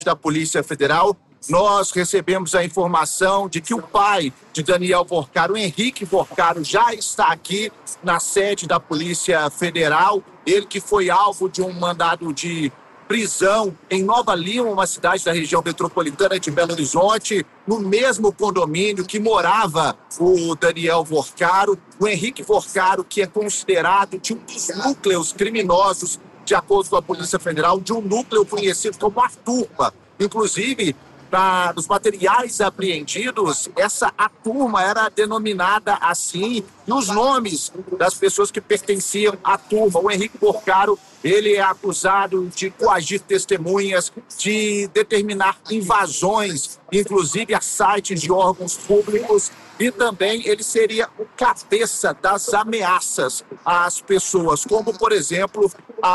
da Polícia Federal, nós recebemos a informação de que o pai de Daniel Porcaro, Henrique Porcaro, já está aqui na sede da Polícia Federal. Ele que foi alvo de um mandado de prisão em Nova Lima, uma cidade da região metropolitana de Belo Horizonte, no mesmo condomínio que morava o Daniel Porcaro. O Henrique Porcaro, que é considerado de um dos núcleos criminosos, de acordo com a Polícia Federal, de um núcleo conhecido como a turma. Inclusive, nos materiais apreendidos, a turma era denominada assim, e os nomes das pessoas que pertenciam à turma. O Henrique Porcaro, ele é acusado de coagir testemunhas, de determinar invasões, inclusive a sites de órgãos públicos, e também ele seria o cabeça das ameaças às pessoas, como, por exemplo,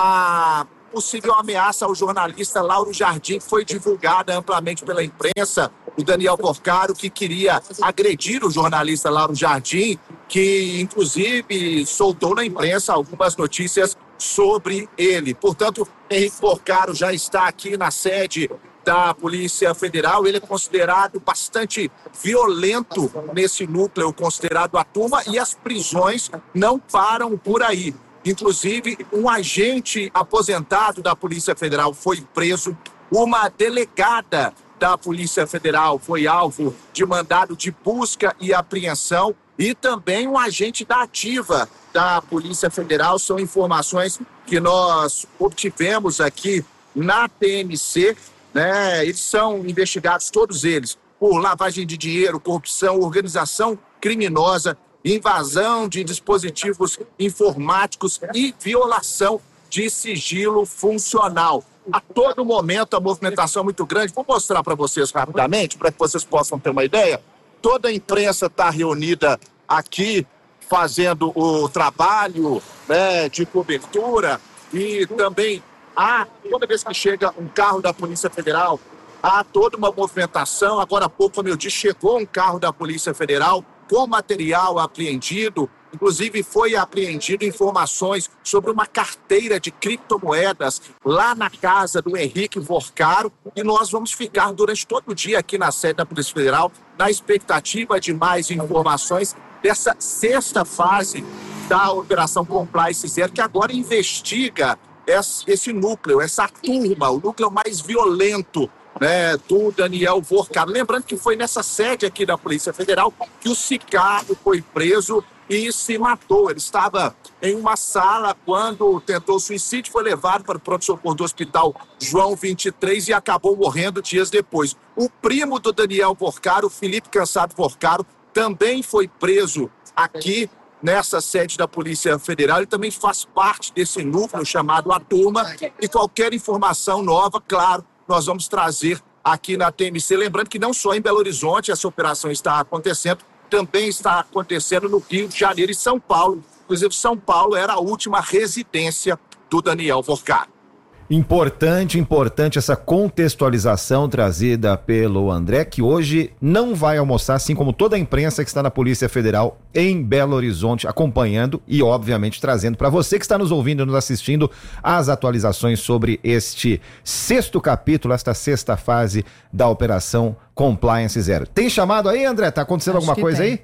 a possível ameaça ao jornalista Lauro Jardim, que foi divulgada amplamente pela imprensa, o Daniel Porcaro, que queria agredir o jornalista Lauro Jardim, que inclusive soltou na imprensa algumas notícias sobre ele. Portanto, Henrique Porcaro já está aqui na sede da Polícia Federal. Ele é considerado bastante violento nesse núcleo considerado a turma, e as prisões não param por aí. Inclusive, um agente aposentado da Polícia Federal foi preso, uma delegada da Polícia Federal foi alvo de mandado de busca e apreensão, e também um agente da ativa da Polícia Federal. São informações que nós obtivemos aqui na TMC, né? Eles são investigados, todos eles, por lavagem de dinheiro, corrupção, organização criminosa, invasão de dispositivos informáticos e violação de sigilo funcional. A todo momento a movimentação é muito grande. Vou mostrar para vocês rapidamente, para que vocês possam ter uma ideia. Toda a imprensa está reunida aqui, fazendo o trabalho, né, de cobertura, e também toda vez que chega um carro da Polícia Federal, há toda uma movimentação. Agora há pouco, como eu disse, chegou um carro da Polícia Federal com material apreendido. Inclusive, foi apreendido informações sobre uma carteira de criptomoedas lá na casa do Henrique Porcaro, e nós vamos ficar durante todo o dia aqui na sede da Polícia Federal na expectativa de mais informações dessa sexta fase da Operação Compliance Zero, que agora investiga esse núcleo, essa turma, o núcleo mais violento, né, do Daniel Porcaro. Lembrando que foi nessa sede aqui da Polícia Federal que o sicário foi preso e se matou. Ele estava em uma sala quando tentou suicídio, foi levado para o pronto-socorro do Hospital João 23 e acabou morrendo dias depois. O primo do Daniel Porcaro, Felipe Cansado Porcaro, também foi preso aqui nessa sede da Polícia Federal. Ele também faz parte desse núcleo chamado A Turma, e qualquer informação nova, claro, nós vamos trazer aqui na TMC. Lembrando que não só em Belo Horizonte essa operação está acontecendo, também está acontecendo no Rio de Janeiro e São Paulo. Inclusive, São Paulo era a última residência do Daniel Porcaro. Importante essa contextualização trazida pelo André, que hoje não vai almoçar, assim como toda a imprensa que está na Polícia Federal em Belo Horizonte, acompanhando e, obviamente, trazendo para você que está nos ouvindo e nos assistindo as atualizações sobre este sexto capítulo, esta sexta fase da Operação Compliance Zero. Tem chamado aí, André? Tá acontecendo alguma coisa aí?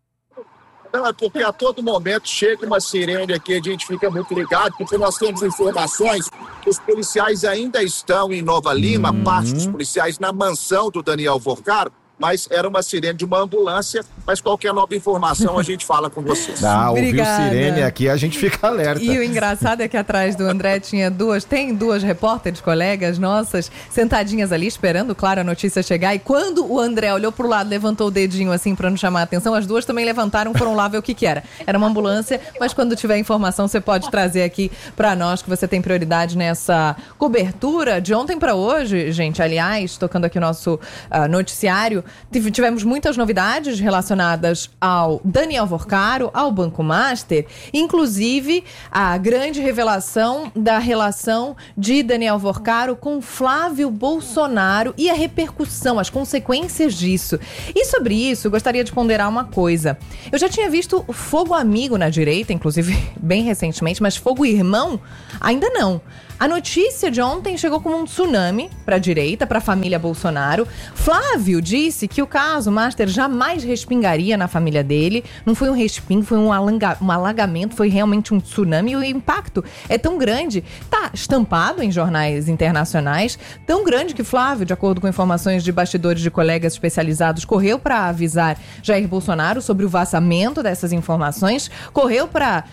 Não, é porque a todo momento chega uma sirene aqui, a gente fica muito ligado, porque nós temos informações que os policiais ainda estão em Nova Lima, parte dos policiais na mansão do Daniel Porcaro, mas era uma sirene de uma ambulância, mas qualquer nova informação a gente fala com vocês. Ouviu sirene aqui, a gente fica alerta. E o engraçado é que atrás do André tem duas repórteres, colegas nossas, sentadinhas ali esperando, claro, a notícia chegar, e quando o André olhou pro lado, levantou o dedinho assim pra não chamar a atenção, as duas também levantaram, foram lá ver o que era. Era uma ambulância, mas quando tiver informação você pode trazer aqui pra nós, que você tem prioridade nessa cobertura de ontem pra hoje, gente. Aliás, tocando aqui o nosso noticiário, tivemos muitas novidades relacionadas ao Daniel Vorcaro, ao Banco Master, inclusive a grande revelação da relação de Daniel Vorcaro com Flávio Bolsonaro e a repercussão, as consequências disso. E sobre isso, eu gostaria de ponderar uma coisa. Eu já tinha visto fogo amigo na direita, inclusive bem recentemente, mas fogo irmão ainda não. A notícia de ontem chegou como um tsunami para a direita, para a família Bolsonaro. Flávio disse que o caso Master jamais respingaria na família dele. Não foi um respingo, foi um alagamento, foi realmente um tsunami. E o impacto é tão grande, está estampado em jornais internacionais, tão grande que Flávio, de acordo com informações de bastidores de colegas especializados, correu para avisar Jair Bolsonaro sobre o vazamento dessas informações, correu para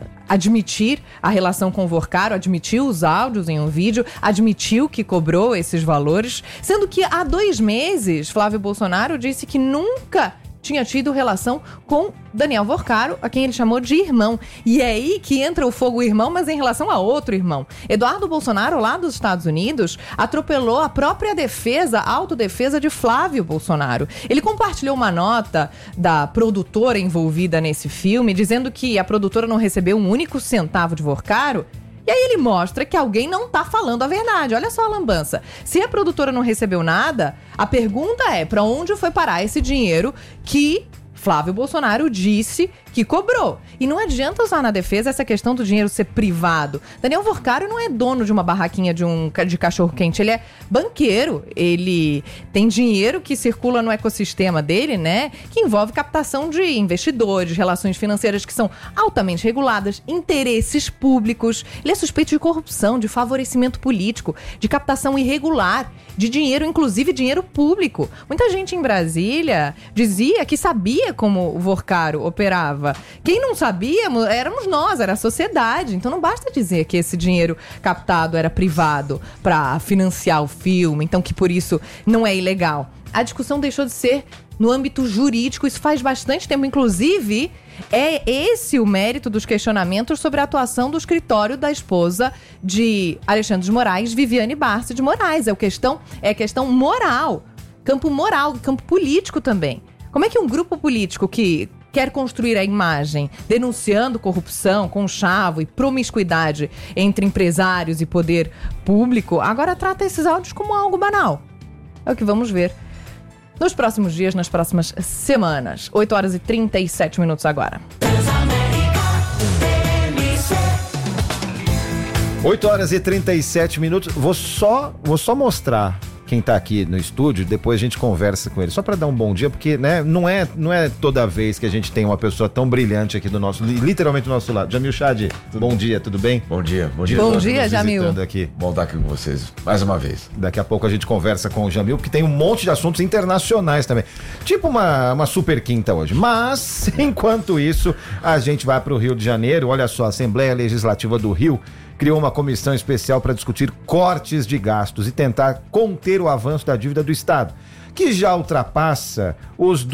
admitir a relação com o Vorcaro, admitiu os áudios em um vídeo, admitiu que cobrou esses valores, sendo que há 2 meses Flávio Bolsonaro disse que nunca tinha tido relação com Daniel Vorcaro, a quem ele chamou de irmão. E é aí que entra o fogo irmão, mas em relação a outro irmão. Eduardo Bolsonaro, lá dos Estados Unidos, atropelou a própria defesa, a autodefesa de Flávio Bolsonaro. Ele compartilhou uma nota da produtora envolvida nesse filme, dizendo que a produtora não recebeu um único centavo de Vorcaro. E aí ele mostra que alguém não tá falando a verdade. Olha só a lambança. Se a produtora não recebeu nada, a pergunta é: para onde foi parar esse dinheiro que Flávio Bolsonaro disse que cobrou? E não adianta usar na defesa essa questão do dinheiro ser privado. Daniel Vorcaro não é dono de uma barraquinha de cachorro-quente, ele é banqueiro, ele tem dinheiro que circula no ecossistema dele, né? Que envolve captação de investidores, relações financeiras que são altamente reguladas, interesses públicos. Ele é suspeito de corrupção, de favorecimento político, de captação irregular, de dinheiro, inclusive dinheiro público. Muita gente em Brasília dizia que sabia como o Vorcaro operava. Quem não sabia éramos nós, era a sociedade. Então não basta dizer que esse dinheiro captado era privado para financiar o filme, então que por isso não é ilegal. A discussão deixou de ser no âmbito jurídico, isso faz bastante tempo. Inclusive, é esse o mérito dos questionamentos sobre a atuação do escritório da esposa de Alexandre de Moraes, Viviane Barça de Moraes. É questão moral, campo político também. Como é que um grupo político que quer construir a imagem denunciando corrupção, conchavo e promiscuidade entre empresários e poder público, agora trata esses áudios como algo banal? É o que vamos ver nos próximos dias, nas próximas semanas. 8h37 agora. 8h37. Vou só mostrar quem tá aqui no estúdio, depois a gente conversa com ele, só para dar um bom dia, porque, né, não é toda vez que a gente tem uma pessoa tão brilhante aqui literalmente do nosso lado. Jamil Chad, bom dia, tudo bem? Bom dia. Bom dia, Jamil. Aqui. Bom estar aqui com vocês, mais uma vez. Daqui a pouco a gente conversa com o Jamil, porque tem um monte de assuntos internacionais também. Tipo uma super quinta hoje. Mas, enquanto isso, a gente vai pro Rio de Janeiro. Olha só, a Assembleia Legislativa do Rio criou uma comissão especial para discutir cortes de gastos e tentar conter o avanço da dívida do Estado, que já ultrapassa os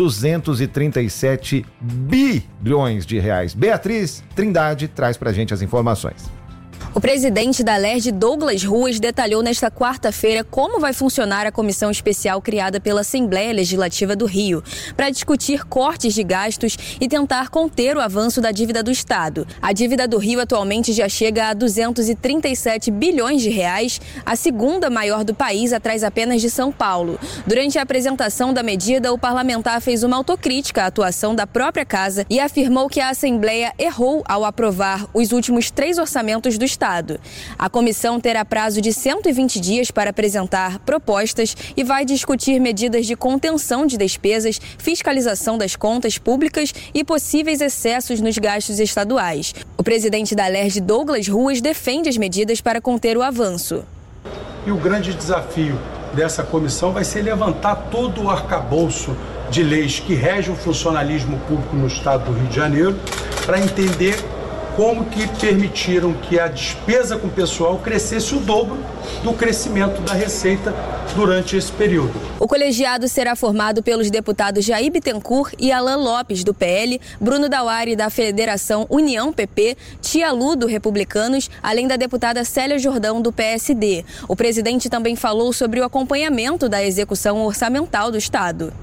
237 bilhões de reais. Beatriz Trindade traz pra gente as informações. O presidente da LERJ, Douglas Ruas, detalhou nesta quarta-feira como vai funcionar a comissão especial criada pela Assembleia Legislativa do Rio para discutir cortes de gastos e tentar conter o avanço da dívida do Estado. A dívida do Rio atualmente já chega a 237 bilhões de reais, a segunda maior do país, atrás apenas de São Paulo. Durante a apresentação da medida, o parlamentar fez uma autocrítica à atuação da própria casa e afirmou que a Assembleia errou ao aprovar os últimos 3 orçamentos do Estado. A comissão terá prazo de 120 dias para apresentar propostas e vai discutir medidas de contenção de despesas, fiscalização das contas públicas e possíveis excessos nos gastos estaduais. O presidente da LERJ, Douglas Ruas, defende as medidas para conter o avanço. E o grande desafio dessa comissão vai ser levantar todo o arcabouço de leis que regem o funcionalismo público no estado do Rio de Janeiro para entender como que permitiram que a despesa com o pessoal crescesse o dobro do crescimento da receita durante esse período. O colegiado será formado pelos deputados Jair Bittencourt e Alan Lopes, do PL, Bruno Dauari, da Federação União PP, Tia Lu, do Republicanos, além da deputada Célia Jordão, do PSD. O presidente também falou sobre o acompanhamento da execução orçamental do Estado.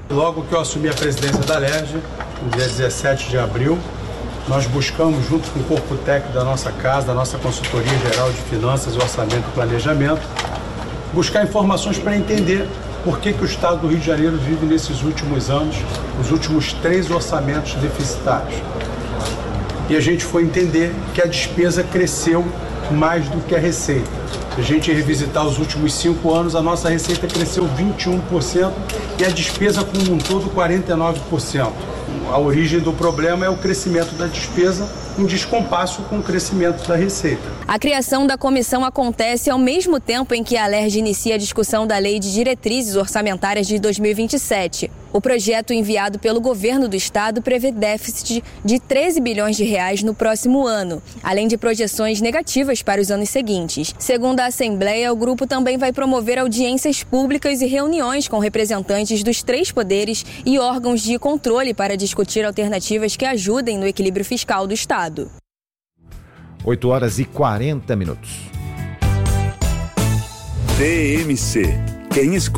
Logo que eu assumi a presidência da LERJ, no dia 17 de abril, nós buscamos, junto com o corpo técnico da nossa casa, da nossa Consultoria Geral de Finanças, Orçamento e Planejamento, buscar informações para entender por que o Estado do Rio de Janeiro vive nesses últimos anos, os últimos 3 orçamentos deficitários. E a gente foi entender que a despesa cresceu mais do que a receita. Se a gente revisitar os últimos 5 anos, a nossa receita cresceu 21% e a despesa como um todo 49%. A origem do problema é o crescimento da despesa em descompasso com o crescimento da receita. A criação da comissão acontece ao mesmo tempo em que a LERJ inicia a discussão da Lei de Diretrizes Orçamentárias de 2027. O projeto enviado pelo governo do estado prevê déficit de 13 bilhões de reais no próximo ano, além de projeções negativas para os anos seguintes. Segundo a Assembleia, o grupo também vai promover audiências públicas e reuniões com representantes dos 3 poderes e órgãos de controle para discutir alternativas que ajudem no equilíbrio fiscal do estado. 8h40. TMC. Quem escuta